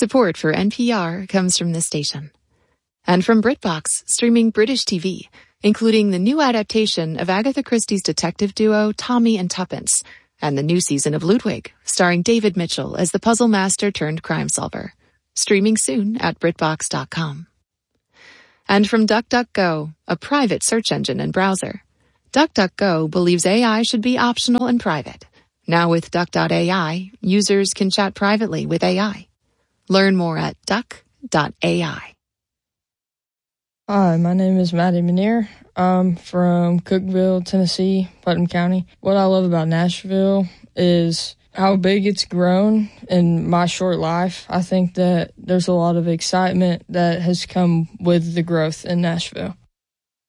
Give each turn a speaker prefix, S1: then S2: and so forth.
S1: Support for NPR comes from this station. And from BritBox, streaming British TV, including the new adaptation of Agatha Christie's detective duo Tommy and Tuppence, and the new season of Ludwig, starring David Mitchell as the puzzle master turned crime solver. Streaming soon at BritBox.com. And from DuckDuckGo, a private search engine and browser. DuckDuckGo believes AI should be optional and private. Now with Duck.ai, users can chat privately with AI. Learn more at duck.ai.
S2: Hi, my name is Maddie Manier. I'm from Cookeville, Tennessee, Putnam County. What I love about Nashville is how big it's grown in my short life. I think that there's a lot of excitement that has come with the growth in Nashville.